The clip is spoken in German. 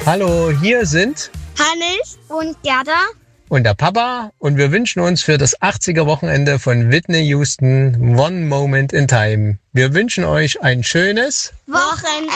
Hallo, hier sind Hannes und Gerda und der Papa und wir wünschen uns für das 80er Wochenende von Whitney Houston One Moment in Time. Wir wünschen euch ein schönes Wochenende.